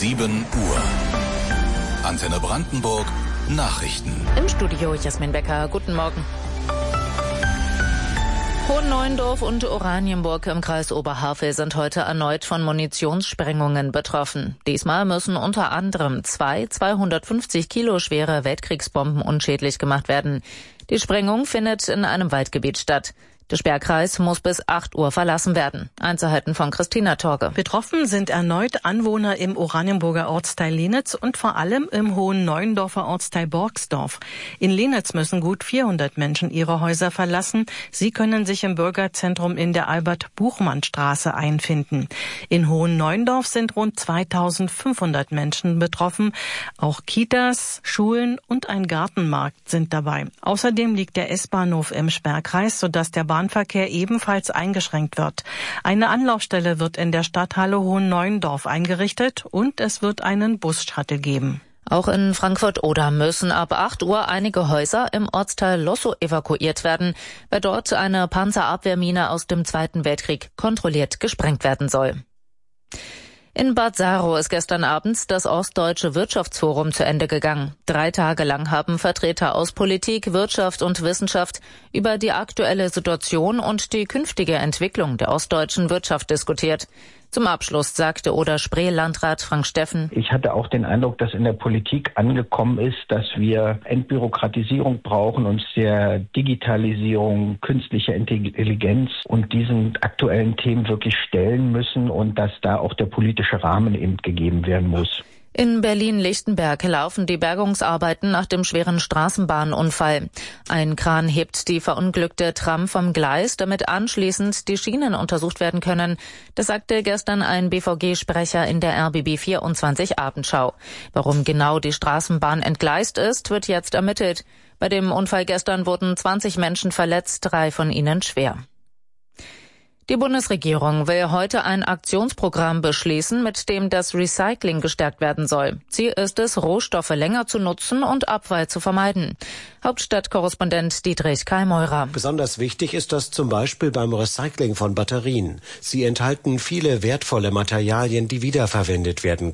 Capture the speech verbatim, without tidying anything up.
sieben Uhr. Antenne Brandenburg, Nachrichten. Im Studio Jasmin Becker, guten Morgen. Hohenneuendorf und Oranienburg im Kreis Oberhavel sind heute erneut von Munitionssprengungen betroffen. Diesmal müssen unter anderem zwei zweihundertfünfzig Kilo schwere Weltkriegsbomben unschädlich gemacht werden. Die Sprengung findet in einem Waldgebiet statt. Der Sperrkreis muss bis acht Uhr verlassen werden. Einzelheiten von Christina Torge. Betroffen sind erneut Anwohner im Oranienburger Ortsteil Lenitz und vor allem im Hohenneuendorfer Ortsteil Borgsdorf. In Lenitz müssen gut vierhundert Menschen ihre Häuser verlassen. Sie können sich im Bürgerzentrum in der Albert-Buchmann-Straße einfinden. In Hohenneuendorf sind rund zweitausendfünfhundert Menschen betroffen. Auch Kitas, Schulen und ein Gartenmarkt sind dabei. Außerdem liegt der S-Bahnhof im Sperrkreis, sodass der Bahnverkehr ebenfalls eingeschränkt wird. Eine Anlaufstelle wird in der Stadthalle Hohenneuendorf eingerichtet und es wird einen Bus-Shuttle geben. Auch in Frankfurt-Oder müssen ab acht Uhr einige Häuser im Ortsteil Lossow evakuiert werden, weil dort eine Panzerabwehrmine aus dem Zweiten Weltkrieg kontrolliert gesprengt werden soll. In Bad Saro ist gestern Abend das Ostdeutsche Wirtschaftsforum zu Ende gegangen. Drei Tage lang haben Vertreter aus Politik, Wirtschaft und Wissenschaft über die aktuelle Situation und die künftige Entwicklung der ostdeutschen Wirtschaft diskutiert. Zum Abschluss sagte Oder-Spree-Landrat Frank Steffen: Ich hatte auch den Eindruck, dass in der Politik angekommen ist, dass wir Entbürokratisierung brauchen, uns der Digitalisierung, künstlicher Intelligenz und diesen aktuellen Themen wirklich stellen müssen und dass da auch der politische Rahmen eben gegeben werden muss. In Berlin-Lichtenberg laufen die Bergungsarbeiten nach dem schweren Straßenbahnunfall. Ein Kran hebt die verunglückte Tram vom Gleis, damit anschließend die Schienen untersucht werden können. Das sagte gestern ein B V G-Sprecher in der R B B vierundzwanzig Abendschau. Warum genau die Straßenbahn entgleist ist, wird jetzt ermittelt. Bei dem Unfall gestern wurden zwanzig Menschen verletzt, drei von ihnen schwer. Die Bundesregierung will heute ein Aktionsprogramm beschließen, mit dem das Recycling gestärkt werden soll. Ziel ist es, Rohstoffe länger zu nutzen und Abfall zu vermeiden. Hauptstadtkorrespondent Dietrich Kallmeurer. Besonders wichtig ist das zum Beispiel beim Recycling von Batterien. Sie enthalten viele wertvolle Materialien, die wiederverwendet werden